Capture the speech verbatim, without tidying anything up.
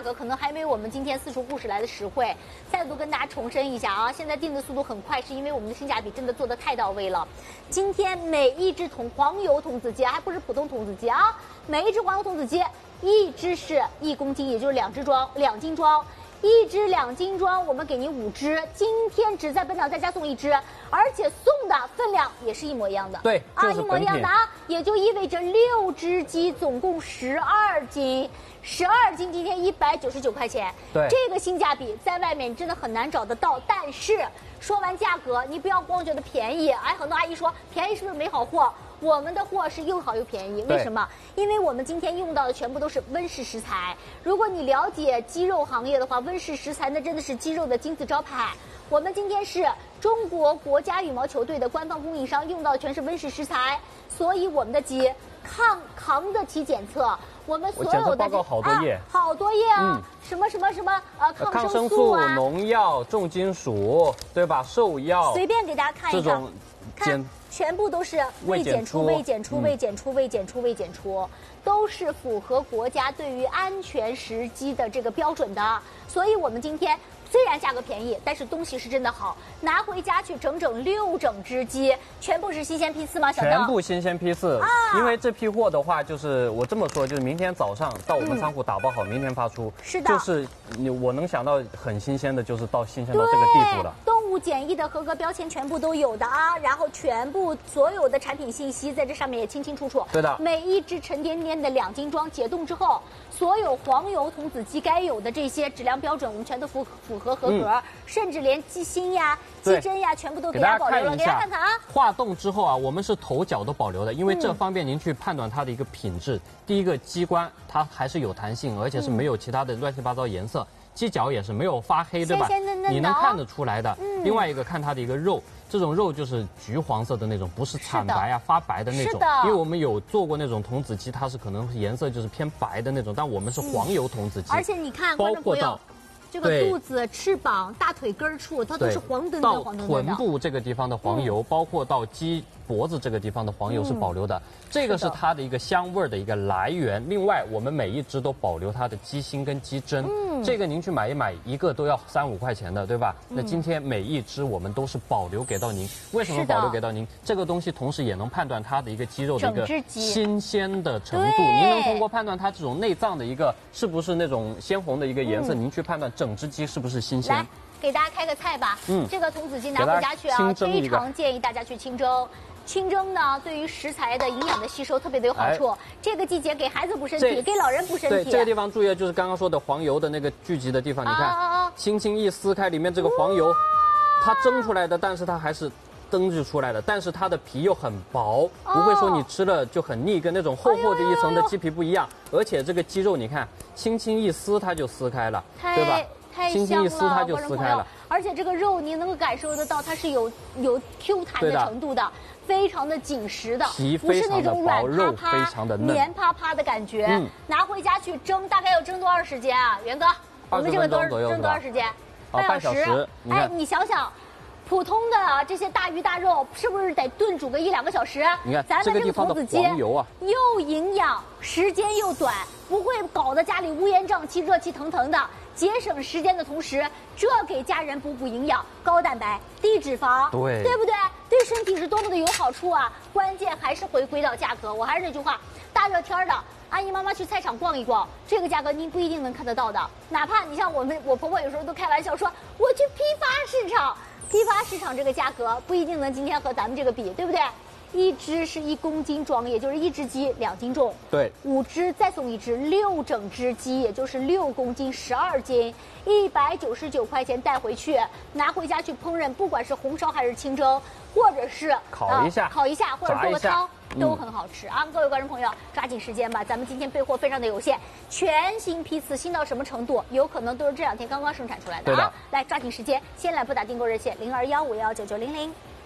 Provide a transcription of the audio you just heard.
格可能还没有我们今天四厨故事来的实惠。再度跟大家重申一下啊，现在定的速度很快，是因为我们的性价比真的做得太到位了。今天每一只童黄油童子鸡还不是普通童子鸡啊，每一只黄油童子鸡一只是一公斤，也就是两只装两斤装。一只两斤装，我们给您五只，今天只在本场再加送一只，而且送的分量也是一模一样的。 对， 啊，一模一样的啊，也就意味着六只鸡总共十二斤，十二斤今天一百九十九块钱。 对， 这个性价比在外面真的很难找得到。但是说完价格，你不要光觉得便宜，哎，很多阿姨说便宜是不是没好货？我们的货是又好又便宜，为什么？因为我们今天用到的全部都是温室食材。如果你了解鸡肉行业的话，温室食材那真的是鸡肉的金字招牌。我们今天是中国国家羽毛球队的官方供应商，用到的全是温室食材，所以我们的鸡抗扛得起检测。我们所有的报告好多页、 啊，好多页啊，嗯、什么什么什么呃抗抗生素啊、 农药、重金属，对吧？兽药， 随便给大家看一看，看。全部都是未检出、未检出、未检出、未检出、未检出，都是符合国家对于安全食鸡的这个标准的。所以我们今天虽然价格便宜，但是东西是真的好，拿回家去整整六整只鸡，全部是新鲜批次吗？小邓？ 全部新鲜批次，啊、因为这批货的话，就是我这么说，就是明天早上到我们仓库打包好，嗯、明天发出。 是的， 就是你我能想到很新鲜的，就是到新鲜到这个地步了。 动物检疫的合格标签全部都有的啊，然后全部所有的产品信息在这上面也清清楚楚。 对的， 每一只沉甸甸的两斤装解冻之后，所有黄油童子鸡该有的这些质量标准，我们全都符符合合格，嗯、甚至连鸡心呀、鸡胗呀，全部都给大家保留了。给大家看看啊， 化冻之后啊，我们是头脚都保留的，因为这方便您去判断它的一个品质。嗯、第一个鸡冠它还是有弹性，而且是没有其他的乱七八糟颜色。嗯鸡脚也是没有发黑，对吧？ 鲜嫩嫩你能看得出来的。 嗯、 另外一个看它的一个肉，这种肉就是橘黄色的那种，不是惨白啊发白的那种。因为我们有做过那种童子鸡，它是可能颜色就是偏白的那种，但我们是黄油童子鸡。 嗯、而且你看， 包括到这个肚子、翅膀、大腿根处，它都是黄澄澄、黄澄澄的。 到臀部这个地方的黄油，嗯、包括到鸡脖子这个地方的黄油是保留的，嗯、这个是它的一个香味的一个来源。另外，我们每一只都保留它的鸡心跟鸡胗。嗯、这个您去买一买，一个都要三五块钱的，对吧？嗯、那今天每一只我们都是保留给到您。为什么保留给到您？这个东西同时也能判断它的一个鸡肉的一个新鲜的程度。您能通过判断它这种内脏的一个是不是那种鲜红的一个颜色，嗯、您去判断整只鸡是不是新鲜。 来，给大家开个菜吧。嗯，这个童子鸡拿回家去啊，非常建议大家去清蒸。清蒸呢，对于食材的营养的吸收特别的有好处。哎、这个季节给孩子补身体，给老人补身体。 对，这个地方注意，就是刚刚说的黄油的那个聚集的地方，你看，啊啊轻轻一撕开，里面这个黄油，它蒸出来的，但是它还是蒸制出来的，但是它的皮又很薄，哦、不会说你吃了就很腻，跟那种厚厚的一层的鸡皮不一样。而且这个鸡肉，你看，轻轻一撕它就撕开了，对吧？轻轻一撕它就撕开了。 而且这个肉您能够感受得到，它是有有 Q 弹的程度的，非常的紧实的，不是那种软趴趴、黏趴趴的感觉。嗯、拿回家去蒸，大概要蒸多长时间啊？元哥，我们这个多蒸多长时间？ 半小时。 哎，你想想。普通的这些大鱼大肉是不是得炖煮个一两个小时？ 你看， 咱们这个童子鸡又营养，时间又短，不会搞得家里乌烟瘴气、热气腾腾的，节省时间的同时，这给家人补补营养，高蛋白、低脂肪， 对， 对不对？对身体是多么的有好处啊！关键还是回归到价格，我还是那句话，大热天的。阿姨妈妈去菜场逛一逛，这个价格您不一定能看得到的。哪怕你像我们，我婆婆有时候都开玩笑说，我去批发市场。批发市场这个价格不一定能今天和咱们这个比，对不对？一只是一公斤装，也就是一只鸡两斤重。 对， 五只再送一只，六整只鸡，也就是六公斤十二斤，一百九十九块钱带回去，拿回家去烹饪，不管是红烧还是清蒸，或者是烤一下、 呃、烤一下，或者做个汤。都很好吃啊！各位观众朋友，抓紧时间吧，咱们今天备货非常的有限，全新批次，新到什么程度？有可能都是这两天刚刚生产出来的啊！来，抓紧时间，先来拨打订购热线零二幺五幺九九零零。